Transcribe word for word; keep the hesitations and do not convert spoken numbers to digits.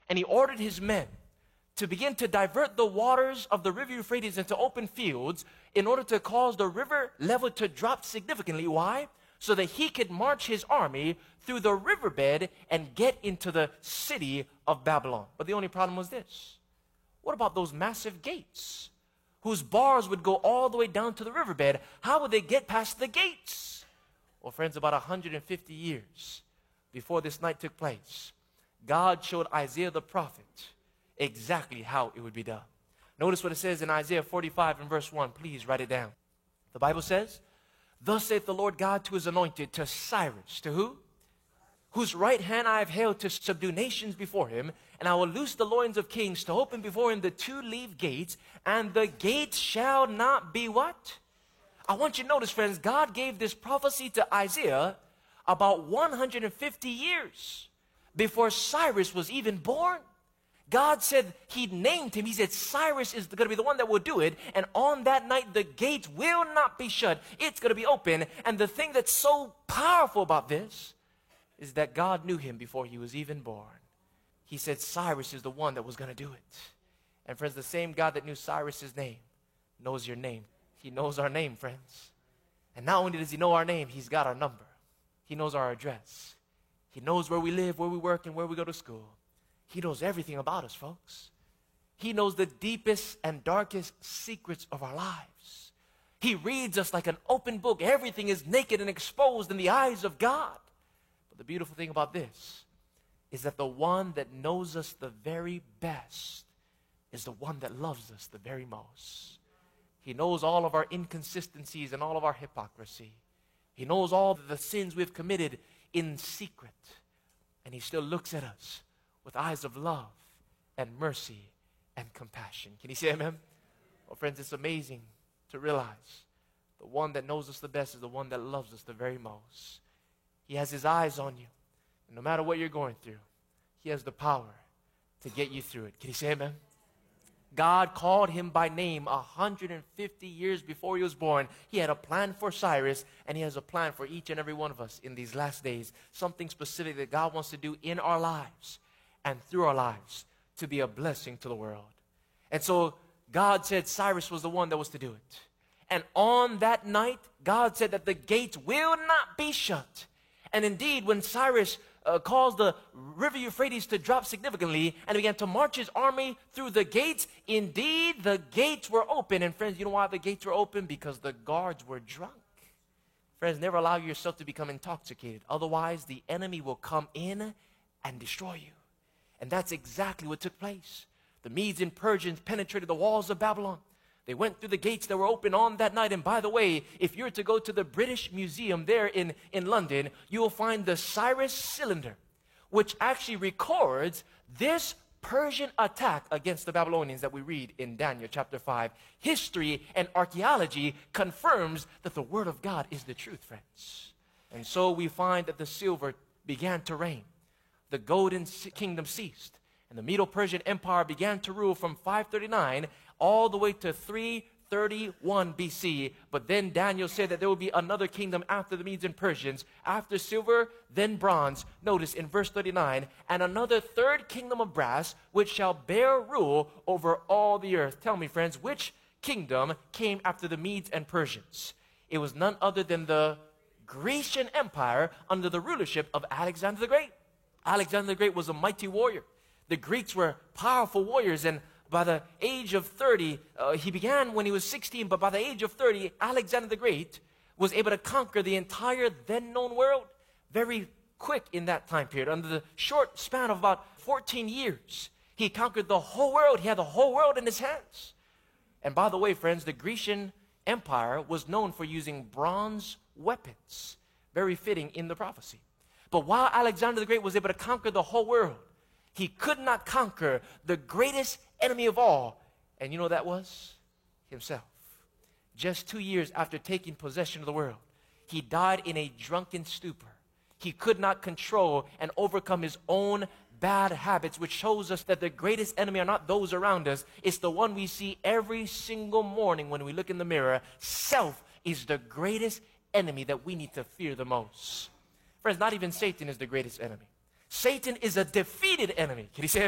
and he ordered his men to begin to divert the waters of the river Euphrates into open fields in order to cause the river level to drop significantly. Why? So that he could march his army through the riverbed and get into the city of Babylon. But the only problem was this. What about those massive gates whose bars would go all the way down to the riverbed? How would they get past the gates? Well, friends, about one hundred fifty years before this night took place, God showed Isaiah the prophet exactly how it would be done. Notice what it says in Isaiah forty-five and verse one. Please write it down. The Bible says, "Thus saith the Lord God to his anointed, to Cyrus," to who? "Whose right hand I have held to subdue nations before him, and I will loose the loins of kings, to open before him the two-leaved gates, and the gates shall not be" what? I want you to notice, friends, God gave this prophecy to Isaiah about one hundred fifty years before Cyrus was even born. God said he named him. He said Cyrus is going to be the one that will do it. And on that night, the gates will not be shut. It's going to be open. And the thing that's so powerful about this is that God knew him before he was even born. He said Cyrus is the one that was going to do it. And friends, the same God that knew Cyrus's name knows your name. He knows our name, friends. And not only does he know our name, he's got our number. He knows our address. He knows where we live, where we work, and where we go to school. He knows everything about us, folks. He knows the deepest and darkest secrets of our lives. He reads us like an open book. Everything is naked and exposed in the eyes of God. But the beautiful thing about this is that the one that knows us the very best is the one that loves us the very most. He knows all of our inconsistencies and all of our hypocrisy. He knows all the sins we've committed in secret. And he still looks at us with eyes of love and mercy and compassion. Can you say amen? Well, friends, it's amazing to realize the one that knows us the best is the one that loves us the very most. He has his eyes on you. And no matter what you're going through, he has the power to get you through it. Can you say amen? God called him by name one hundred fifty years before he was born. He had a plan for Cyrus, and he has a plan for each and every one of us in these last days. Something specific that God wants to do in our lives and through our lives to be a blessing to the world. And so God said Cyrus was the one that was to do it. And on that night, God said that the gates will not be shut. And indeed, when Cyrus uh, caused the river Euphrates to drop significantly and began to march his army through the gates, indeed, the gates were open. And friends, you know why the gates were open? Because the guards were drunk. Friends, never allow yourself to become intoxicated. Otherwise, the enemy will come in and destroy you. And that's exactly what took place. The Medes and Persians penetrated the walls of Babylon. They went through the gates that were open on that night. And by the way, if you're to go to the British Museum there in, in London, you will find the Cyrus Cylinder, which actually records this Persian attack against the Babylonians that we read in Daniel chapter five. History and archaeology confirms that the Word of God is the truth, friends. And so we find that the silver began to reign. The golden kingdom ceased. And the Medo-Persian Empire began to rule from five thirty-nine all the way to three thirty-one B C. But then Daniel said that there will be another kingdom after the Medes and Persians. After silver, then bronze. Notice in verse thirty-nine, and another third kingdom of brass, which shall bear rule over all the earth. Tell me, friends, which kingdom came after the Medes and Persians? It was none other than the Grecian Empire under the rulership of Alexander the Great. Alexander the Great was a mighty warrior. The Greeks were powerful warriors, and by the age of thirty, uh, he began when he was sixteen, but by the age of thirty, Alexander the Great was able to conquer the entire then known world very quick in that time period. Under the short span of about fourteen years, he conquered the whole world. He had the whole world in his hands. And by the way, friends, the Grecian Empire was known for using bronze weapons, very fitting in the prophecy. But while Alexander the Great was able to conquer the whole world, he could not conquer the greatest enemy of all. And you know what that was? Himself. Just two years after taking possession of the world, he died in a drunken stupor. He could not control and overcome his own bad habits, which shows us that the greatest enemy are not those around us. It's the one we see every single morning when we look in the mirror. Self is the greatest enemy that we need to fear the most. Friends, not even Satan is the greatest enemy. Satan is a defeated enemy. Can you say